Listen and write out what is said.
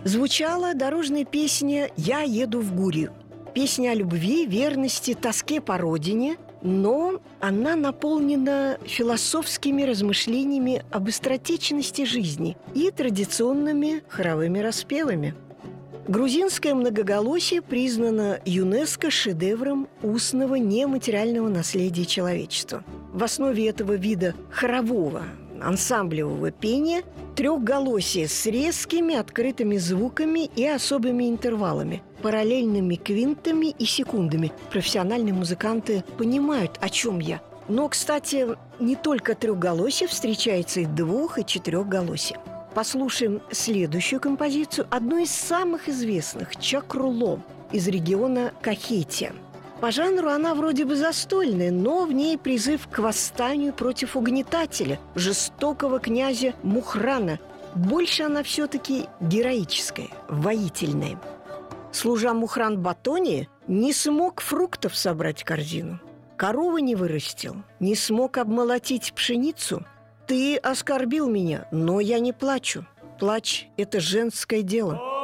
Звучала дорожная песня «Я еду в Гурию». Песня о любви, верности, тоске по родине, но она наполнена философскими размышлениями об быстротечности жизни и традиционными хоровыми распевами. Грузинское многоголосие признано ЮНЕСКО шедевром устного нематериального наследия человечества. В основе этого вида хорового ансамблевого пения трехголосие с резкими открытыми звуками и особыми интервалами, параллельными квинтами и секундами. Профессиональные музыканты понимают, о чем я. Но, кстати, не только трехголосие, встречается и двух- и четырехголосие. Послушаем следующую композицию, одну из самых известных – «Чакруло» из региона Кахетия. По жанру она вроде бы застольная, но в ней призыв к восстанию против угнетателя, жестокого князя Мухрана. Больше она все-таки героическая, воительная. Служа Мухран Батони, не смог фруктов собрать в корзину, коровы не вырастил, не смог обмолотить пшеницу. Ты оскорбил меня, но я не плачу. Плач – это женское дело.